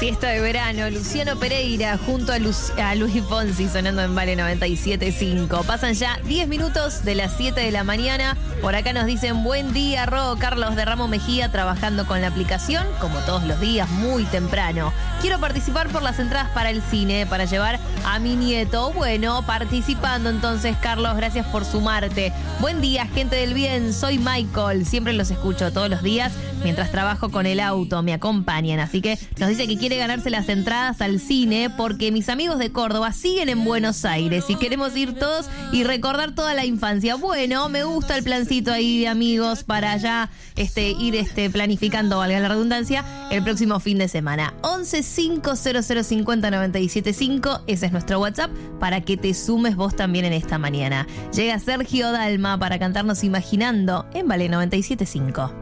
Siesta de verano, Luciano Pereira junto a Luis Fonsi sonando en Vale 97.5. Pasan ya 10 minutos de las 7 de la mañana. Por acá nos dicen buen día, Ro. Carlos de Ramos Mejía trabajando con la aplicación, como todos los días, muy temprano. Quiero participar por las entradas para el cine, para llevar a mi nieto. Bueno, participando entonces, Carlos, gracias por sumarte. Buen día, gente del bien, soy Michael. Siempre los escucho todos los días mientras trabajo con el auto, me acompañan. Así que nos dice que quiere ganarse las entradas al cine porque mis amigos de Córdoba siguen en Buenos Aires y queremos ir todos y recordar toda la infancia. Bueno, me gusta el plancito ahí de amigos para ya ir planificando, valga la redundancia, el próximo fin de semana. 11 500 50 97 5, ese es nuestro WhatsApp para que te sumes vos también en esta mañana. Llega Sergio Dalma para cantarnos Imaginando en Vale 97.5.